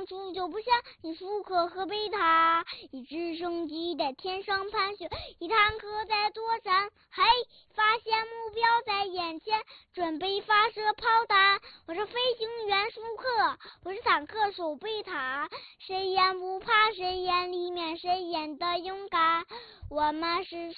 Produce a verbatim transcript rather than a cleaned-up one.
当初就不想你复刻和贝塔，以直升机在天上盘旋，一坦克在躲闪，嘿，发现目标在眼前，准备发射炮弹。我是飞行员舒克，我是坦克手贝塔，谁也不怕，谁眼里面谁演的勇敢，我们是